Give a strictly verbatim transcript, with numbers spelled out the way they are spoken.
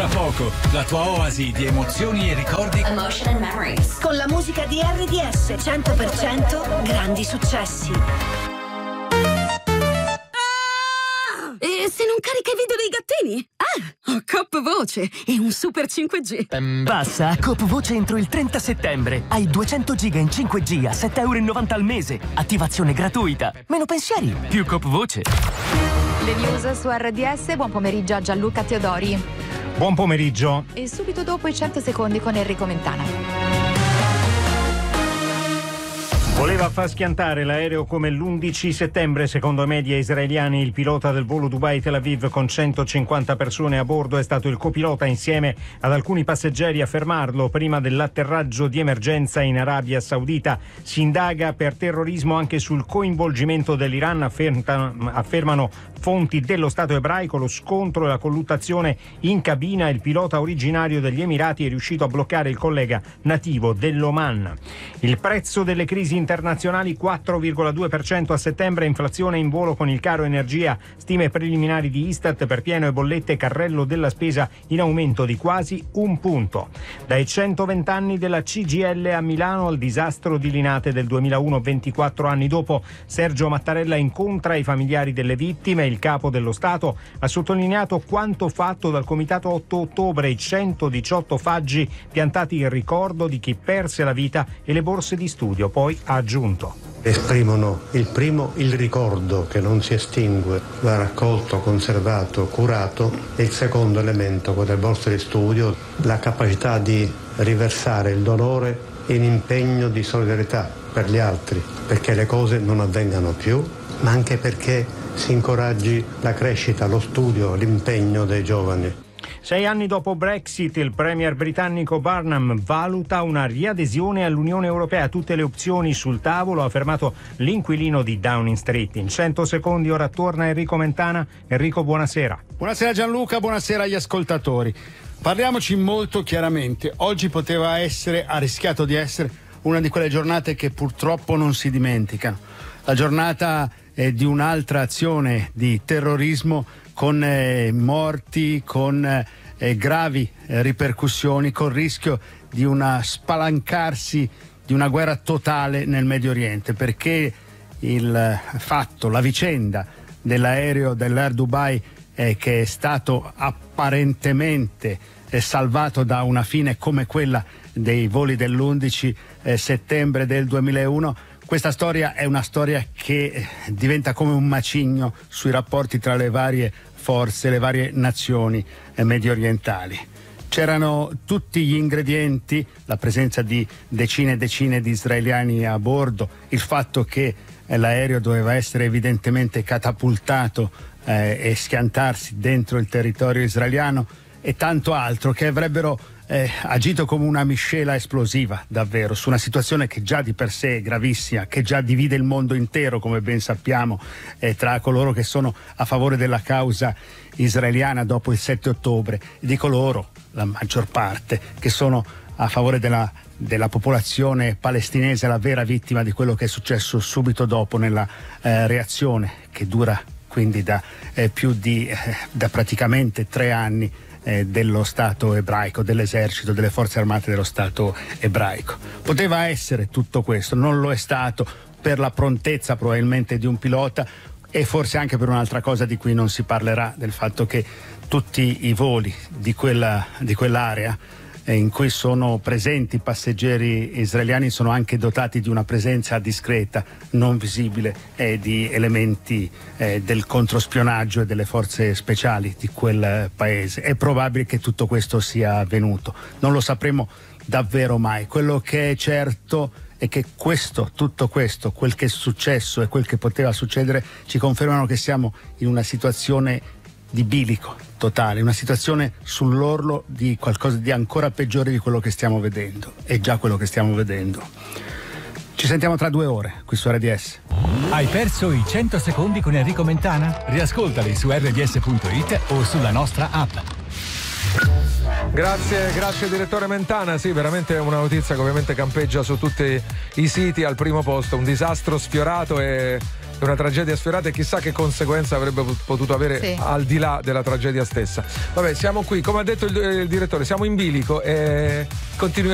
Tra poco, la tua oasi di emozioni e ricordi. Emotion and Memories. Con la musica di R D S, cento per cento grandi successi. Ah! E se non carica i video dei gattini? Ah, ho Coop Voce e un super cinque G. Um, passa a Coop Voce entro il trenta settembre. Hai duecento giga in cinque G a sette virgola novanta euro al mese. Attivazione gratuita. Meno pensieri, più Coop Voce. Le news su R D S, buon pomeriggio a Gianluca Teodori. Buon pomeriggio. E subito dopo i cento secondi con Enrico Mentana. Voleva far schiantare l'aereo come l'undici settembre, secondo media israeliani. Il pilota del volo Dubai-Tel Aviv con centocinquanta persone a bordo è stato il copilota insieme ad alcuni passeggeri a fermarlo prima dell'atterraggio di emergenza in Arabia Saudita. Si indaga per terrorismo anche sul coinvolgimento dell'Iran, affermano fonti dello Stato ebraico. Lo scontro e la colluttazione in cabina. Il pilota originario degli Emirati è riuscito a bloccare il collega nativo dell'Oman. Il prezzo delle crisi internazionali quattro virgola due per cento a settembre, inflazione in volo con il caro energia, stime preliminari di Istat per pieno e bollette, carrello della spesa in aumento di quasi un punto. Dai centoventi anni della C G I L a Milano al disastro di Linate del duemilauno, ventiquattro anni dopo, Sergio Mattarella incontra i familiari delle vittime. Il capo dello Stato ha sottolineato quanto fatto dal Comitato otto ottobre, i centodiciotto faggi piantati in ricordo di chi perse la vita e le borse di studio. Poi ha aggiunto: esprimono il primo il ricordo che non si estingue, va raccolto, conservato, curato, e il secondo elemento con le borse di studio la capacità di riversare il dolore in impegno di solidarietà per gli altri, perché le cose non avvengano più, ma anche perché si incoraggi la crescita, lo studio, l'impegno dei giovani. Sei anni dopo Brexit, il premier britannico Barnum valuta una riadesione all'Unione Europea. Tutte le opzioni sul tavolo, ha affermato l'inquilino di Downing Street. In cento secondi ora torna Enrico Mentana. Enrico, buonasera. Buonasera Gianluca, buonasera agli ascoltatori. Parliamoci molto chiaramente. Oggi poteva essere, ha rischiato di essere, una di quelle giornate che purtroppo non si dimenticano. La giornata eh, di un'altra azione di terrorismo con eh, morti, con eh, gravi eh, ripercussioni, con il rischio di una spalancarsi di una guerra totale nel Medio Oriente, perché il eh, fatto, la vicenda dell'aereo dell'Air Dubai eh, che è stato apparentemente eh, salvato da una fine come quella dei voli dell'undici eh, settembre del duemilauno. Questa storia è una storia che diventa come un macigno sui rapporti tra le varie forze, le varie nazioni medio orientali. C'erano tutti gli ingredienti, la presenza di decine e decine di israeliani a bordo, il fatto che l'aereo doveva essere evidentemente catapultato eh, e schiantarsi dentro il territorio israeliano e tanto altro che avrebbero Eh, agito come una miscela esplosiva davvero su una situazione che già di per sé è gravissima, che già divide il mondo intero, come ben sappiamo, eh, tra coloro che sono a favore della causa israeliana dopo il sette ottobre e di coloro, la maggior parte, che sono a favore della, della popolazione palestinese, la vera vittima di quello che è successo subito dopo nella eh, reazione che dura quindi da eh, più di eh, da praticamente tre anni Eh, dello Stato ebraico, dell'esercito, delle forze armate dello Stato ebraico. Poteva essere tutto questo, non lo è stato per la prontezza probabilmente di un pilota e forse anche per un'altra cosa di cui non si parlerà, del fatto che tutti i voli di quella, di quell'area eh, in cui sono presenti passeggeri israeliani sono anche dotati di una presenza discreta, non visibile, e eh, di elementi eh, del controspionaggio e delle forze speciali di quel paese. È probabile che tutto questo sia avvenuto, non lo sapremo davvero mai. Quello che è certo è che questo, tutto questo, quel che è successo e quel che poteva succedere ci confermano che siamo in una situazione di bilico totale, una situazione sull'orlo di qualcosa di ancora peggiore di quello che stiamo vedendo. È già quello che stiamo vedendo. Ci sentiamo tra due ore qui su R D S. Hai perso i cento secondi con Enrico Mentana? Riascoltali su R D S punto it o sulla nostra app. Grazie, grazie direttore Mentana. Sì, veramente una notizia che ovviamente campeggia su tutti i siti. Al primo posto un disastro sfiorato e una tragedia sfiorata e chissà che conseguenza avrebbe potuto avere Sì. al di là della tragedia stessa. Vabbè, siamo qui, come ha detto il, il direttore, siamo in bilico e continuiamo